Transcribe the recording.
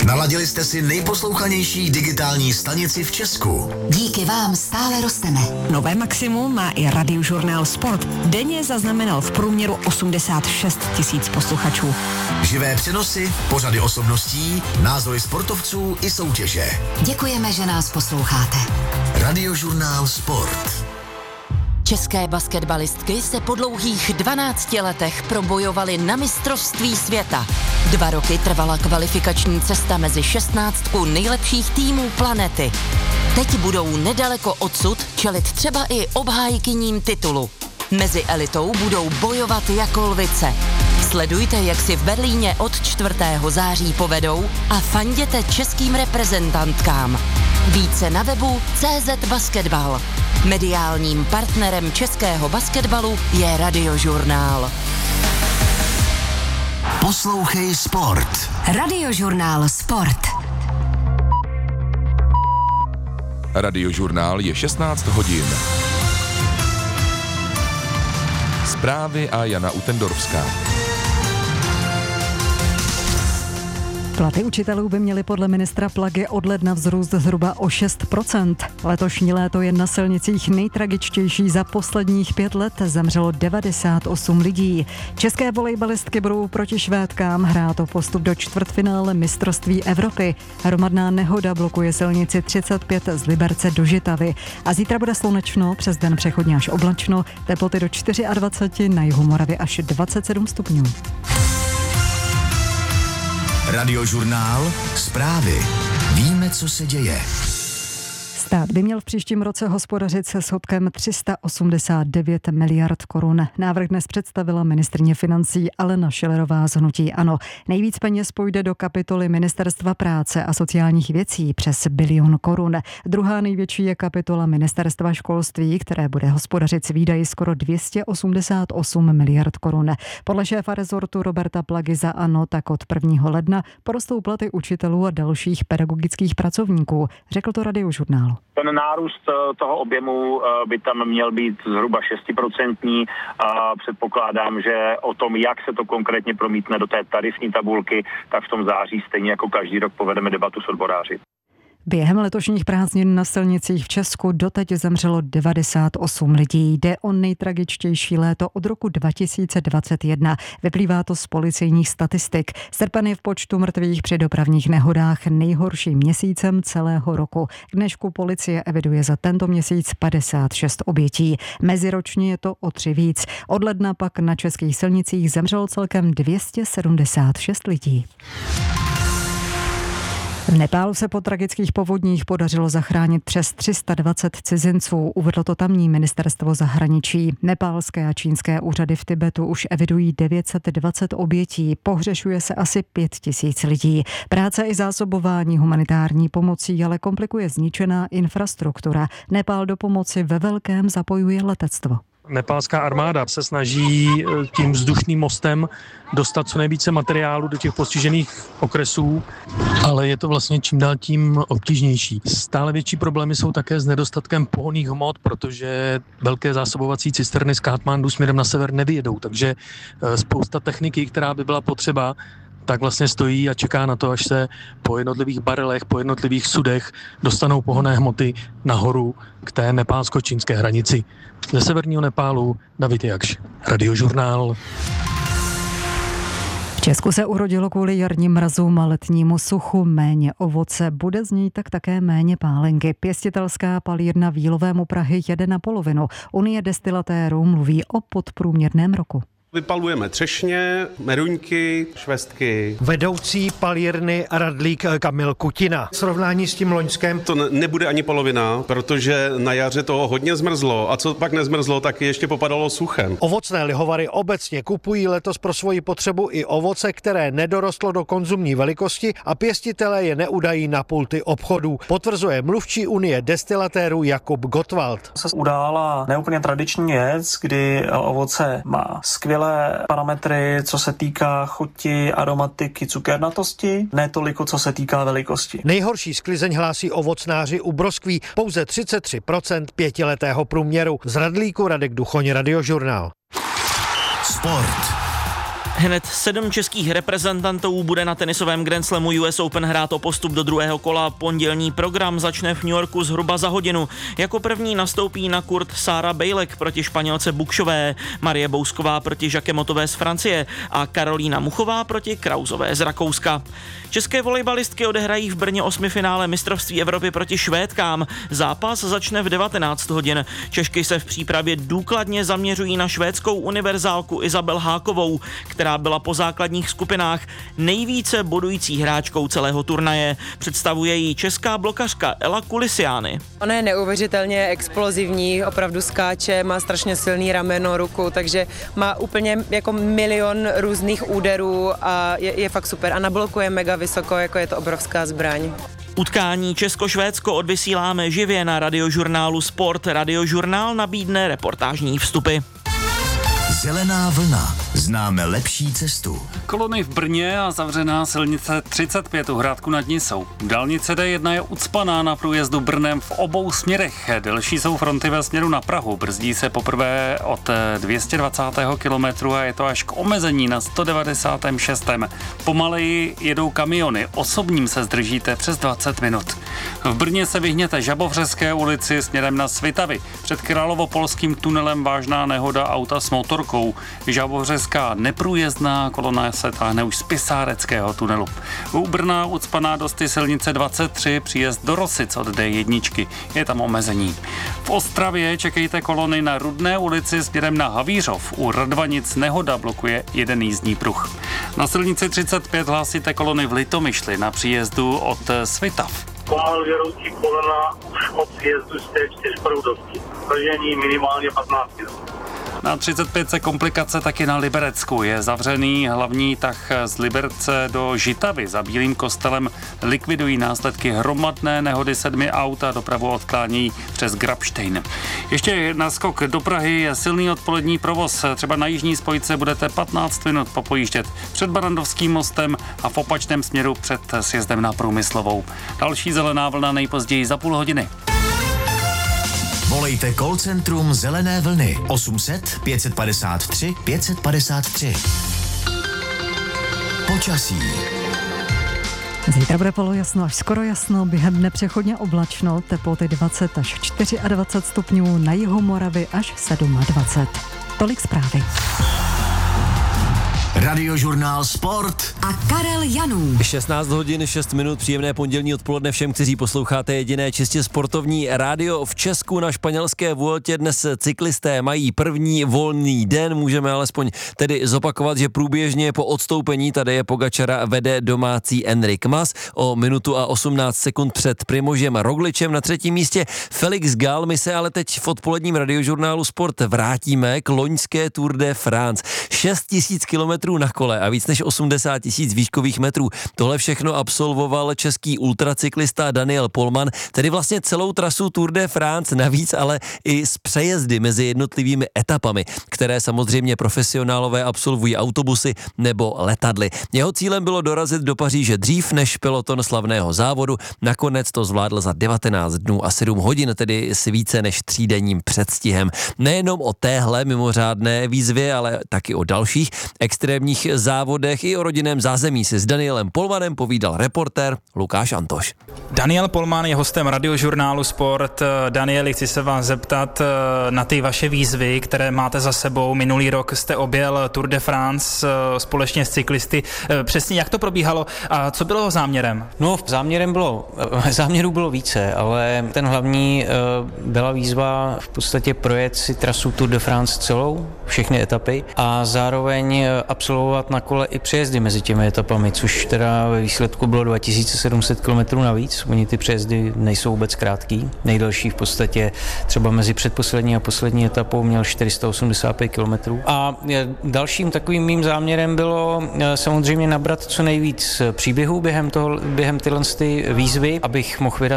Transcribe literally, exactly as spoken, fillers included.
Naladili jste si nejposlouchanější digitální stanici v Česku. Díky vám stále rosteme. Nové maximum má i Radiožurnál Sport. Denně zaznamenal v průměru osmdesát šest tisíc posluchačů. Živé přenosy, pořady osobností, názory sportovců i soutěže. Děkujeme, že nás posloucháte. Radiožurnál Sport. České basketbalistky se po dlouhých dvanácti letech probojovaly na mistrovství světa. Dva roky trvala kvalifikační cesta mezi šestnáctku nejlepších týmů planety. Teď budou nedaleko odsud čelit třeba i obhájkyním titulu. Mezi elitou budou bojovat jako lvice. Sledujte, jak si v Berlíně od čtvrtého září povedou a fanděte českým reprezentantkám. Více na webu C Z Basketball. Mediálním partnerem českého basketbalu je Radiožurnál. Poslouchej Sport. Radiožurnál Sport. Radiožurnál je šestnáct hodin. Zprávy a Jana Utendorská. Platy učitelů by měly podle ministra Plagy od ledna vzrůst zhruba o šest procent. Letošní léto je na silnicích nejtragičtější za posledních pět let. Zemřelo devadesát osm lidí. České volejbalistky budou proti Švédkám hrát o postup do čtvrtfinále mistrovství Evropy. Hromadná nehoda blokuje silnici třicet pět z Liberce do Žitavy. A zítra bude slunečno, přes den přechodně až oblačno, teploty do dvacet čtyři, na jihu Moravy až dvacet sedm stupňů. Radiožurnál Zprávy. Víme, co se děje. Stát by měl v příštím roce hospodařit se schodkem tři sta osmdesát devět miliard korun. Návrh dnes představila ministryně financí Alena Schillerová z hnutí ANO. Nejvíc peněz půjde do kapitoly Ministerstva práce a sociálních věcí přes bilion korun. Druhá největší je kapitola Ministerstva školství, které bude hospodařit s výdaji skoro dvě stě osmdesát osm miliard korun. Podle šéfa rezortu Roberta Plagy za ANO tak od prvního ledna porostou platy učitelů a dalších pedagogických pracovníků, řekl to Radiožurnálu. Ten nárůst toho objemu by tam měl být zhruba šest procent. Předpokládám, že o tom, jak se to konkrétně promítne do té tarifní tabulky, tak v tom září stejně jako každý rok povedeme debatu s odboráři. Během letošních prázdnin na silnicích v Česku doteď zemřelo devadesát osm lidí. Jde o nejtragičtější léto od roku dva tisíce dvacet jedna. Vyplývá to z policejních statistik. Srpen je v počtu mrtvých při dopravních nehodách nejhorším měsícem celého roku. K dnešku policie eviduje za tento měsíc padesát šest obětí. Meziročně je to o tři víc. Od ledna pak na českých silnicích zemřelo celkem dvě stě sedmdesát šest lidí. V Nepálu se po tragických povodních podařilo zachránit přes tři sta dvacet cizinců, uvedlo to tamní ministerstvo zahraničí. Nepálské a čínské úřady v Tibetu už evidují devět set dvacet obětí, pohřešuje se asi pět tisíc lidí. Práce i zásobování humanitární pomocí ale komplikuje zničená infrastruktura. Nepál do pomoci ve velkém zapojuje letectvo. Nepálská armáda se snaží tím vzdušným mostem dostat co nejvíce materiálu do těch postižených okresů, ale je to vlastně čím dál tím obtížnější. Stále větší problémy jsou také s nedostatkem pohonných hmot, protože velké zásobovací cisterny z Katmandu směrem na sever nevyjedou, takže spousta techniky, která by byla potřeba, tak vlastně stojí a čeká na to, až se po jednotlivých barelech, po jednotlivých sudech dostanou pohonné hmoty nahoru k té nepálsko-čínské hranici. Ze severního Nepálu David Jakš, Radiožurnál. V Česku se urodilo kvůli jarním mrazům a letnímu suchu méně ovoce. Bude z ní tak také méně pálenky. Pěstitelská palírna v Jílovému Prahy jede na polovinu. Unie destilatérů mluví o podprůměrném roku. Vypalujeme třešně, meruňky, švestky. Vedoucí palírny Radlík Kamil Kutina. V srovnání s tím loňském to ne, nebude ani polovina, protože na jaře toho hodně zmrzlo a co pak nezmrzlo, tak ještě popadalo suchem. Ovocné lihovary obecně kupují letos pro svoji potřebu i ovoce, které nedorostlo do konzumní velikosti a pěstitelé je neudají na pulty obchodů. Potvrzuje mluvčí Unie destilatérů Jakub Gottwald. Se udála neúplně tradiční věc, kdy ovoce má skvělé parametry, co se týká chuti, aromatiky, cukernatosti, ne toliko, co se týká velikosti. Nejhorší sklizeň hlásí ovocnáři u broskví, pouze třicet tři procent pětiletého průměru. Z Radlíku Radek Duchoň, Radiožurnál. Sport. Hned sedm českých reprezentantů bude na tenisovém Grand Slamu U S Open hrát o postup do druhého kola. Pondělní program začne v New Yorku zhruba za hodinu. Jako první nastoupí na kurt Sára Bejlek proti Španělce Bukšové, Marie Bousková proti Žakemotové z Francie a Karolína Muchová proti Krausové z Rakouska. České volejbalistky odehrají v Brně osmifinále mistrovství Evropy proti Švédkám. Zápas začne v devatenáct hodin. Češky se v přípravě důkladně zaměřují na švédskou univerzálku Izabel Hákovou, která byla po základních skupinách nejvíce bodující hráčkou celého turnaje. Představuje ji česká blokařka Ela Kulisiány. Ona je neuvěřitelně explozivní, opravdu skáče, má strašně silný rameno, ruku, takže má úplně jako milion různých úderů a je, je fakt super. A nablokuje mega vysoko, jako je to obrovská zbraň. Utkání Česko-Švédsko odvysíláme živě na radiožurnálu Sport. Radiožurnál nabídne reportážní vstupy. Zelená vlna. Známe lepší cestu. Kolony v Brně a zavřená silnice třicet pět u Hrádku nad Nisou. Dálnice D jedna je ucpaná na průjezdu Brnem v obou směrech. Delší jsou fronty ve směru na Prahu. Brzdí se poprvé od dvě stě dvacátého kilometru a je to až k omezení na sto devadesátém šestém Pomaleji jedou kamiony. Osobním se zdržíte přes dvacet minut. V Brně se vyhněte Žabovřeské ulici směrem na Svitavy. Před Královopolským tunelem vážná nehoda auta s motorkou. Žabovřeská neprůjezdná, kolona se táhne už z Pisáreckého tunelu. U Brna ucpaná dosti silnice dvacet tři, příjezd do Rosic od D jedna. Je tam omezení. V Ostravě čekejte kolony na Rudné ulici směrem na Havířov. U Radvanic nehoda blokuje jeden jízdní pruh. Na silnici třicet pět hlásíte kolony v Litomyšli na příjezdu od Svitav. Pomalu žeroucí kolona už od příjezdu z té čtyřproudovky. Pržení minimálně patnáct minut. Na třicet pět se komplikace taky na Liberecku. Je zavřený hlavní tah z Liberce do Žitavy. Za Bílým kostelem likvidují následky hromadné nehody sedmi aut a dopravu odklánějí přes Grabštejn. Ještě naskok do Prahy je silný odpolední provoz. Třeba na jižní spojce budete patnáct minut popojíždět před Barandovským mostem a v opačném směru před sjezdem na Průmyslovou. Další zelená vlna nejpozději za půl hodiny. Volejte call centrum Zelené vlny osm set pět padesát tři pět padesát tři. Počasí. Zítra bude polojasno až skoro jasno, během dne přechodně oblačno, teploty dvacet až dvacet čtyři stupňů, na jihu Moravy až dvacet sedm. Tolik zprávy. Radiožurnál Sport a Karel Janů. šestnáct hodin šest minut, příjemné pondělní odpoledne všem, kteří posloucháte jediné čistě sportovní rádio v Česku. Na španělské Vueltě dnes cyklisté mají první volný den, můžeme alespoň tedy zopakovat, že průběžně po odstoupení Tadeje Pogačara vede domácí Enric Mas o minutu a osmnáct sekund před Primožem Rogličem. Na třetím místě Felix Gall. My se ale teď v odpoledním radiožurnálu Sport vrátíme k loňské Tour de France. šest tisíc kilometrů na kole a víc než osmdesát tisíc výškových metrů. Tohle všechno absolvoval český ultracyklista Daniel Polman, tedy vlastně celou trasu Tour de France, navíc ale i s přejezdy mezi jednotlivými etapami, které samozřejmě profesionálové absolvují autobusy nebo letadly. Jeho cílem bylo dorazit do Paříže dřív než peloton slavného závodu. Nakonec to zvládl za devatenáct dnů a sedm hodin, tedy s více než třídenním předstihem. Nejenom o téhle mimořádné výzvě, ale taky o dalších extrémních závodech i o rodinném zázemí si s Danielem Polmanem povídal reportér Lukáš Antoš. Daniel Polman je hostem radiožurnálu Sport. Danieli, chci se vás zeptat na ty vaše výzvy, které máte za sebou. Minulý rok jste objel Tour de France společně s cyklisty. Přesně jak to probíhalo a co bylo záměrem? No, záměrem bylo, záměrů bylo více, ale ten hlavní byla výzva v podstatě projet si trasu Tour de France celou, všechny etapy a zároveň absolvovat na kole i přejezdy mezi těmi etapami, což teda ve výsledku bylo dva tisíce sedm set kilometrů navíc. Oni ty přejezdy nejsou vůbec krátký. Nejdelší v podstatě třeba mezi předposlední a poslední etapou měl čtyři sta osmdesát pět kilometrů. A dalším takovým mým záměrem bylo samozřejmě nabrat co nejvíc příběhů během, toho, během tyhle ty výzvy, abych mohl vydat